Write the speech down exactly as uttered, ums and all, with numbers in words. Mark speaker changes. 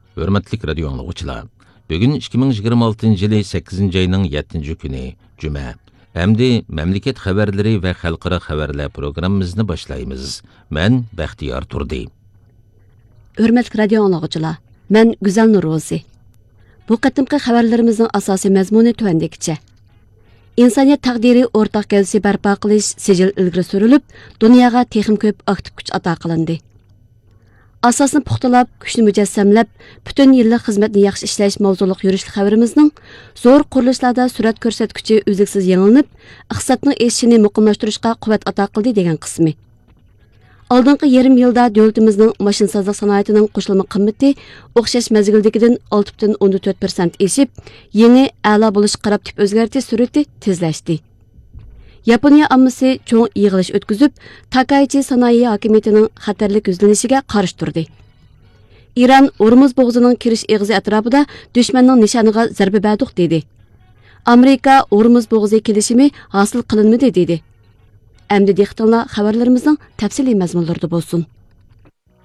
Speaker 1: Hürmetlik radio anlıqçılar. Bugün ikki ming yigirma oltinchi yılı sakkizinchi ayning yettinchi kuni, Cuma. Endi memleket xabarlari ve xalqaro xabarlar programımızını başlayımız. Ben Baxtiyar Turdi.
Speaker 2: Hürmetlik radio anlıqçılar. Ben Güzel Nurozi. Bu qatimqi xabarlarimizning asosiy mazmuni tuandekicha. İnsaniyat taqdiri o'rtaq gavsi barpo qilish sijil ilgari surilib, dunyoga texim ko'p aktiv kuch ato qilindi. Asosni puxtalab, kuchni mujassamlab, butun yillik xizmatni yaxshi ishlash mavzuliq yurishli xabarimizning zo'r qurilishlarda surat ko'rsatkichi uzluksiz yangilanib, iqtisodning o'sishini muqimlashtirishga quvvat ato qildi degan qismi. Oldingi yarim yilda davlatimizning mashinsozlik sanoatining qo'shilma qimmati o'xshash mazgildagidan olti butun o'ndan to'rt persent eshib, yangi a'lo bo'lish qarab tip o'zgartish surati tezlashdi. Yaponiya ammasi cho'ng yig'ilish o'tkazib, Takaichi sanoat hokimiyatining xatarlik yuzlanishiga qarshi turdi. Iran Hormuz bo'g'zining kirish eg'izi atrofida dushmanning nishoniga zarba berdik dedi. Amerika Hormuz bo'g'zi kelishimi hosil qilinmadi dedi. Әмді дектіңлі xabarlarimizning tafsiliy mazmunlarida bo'lsin.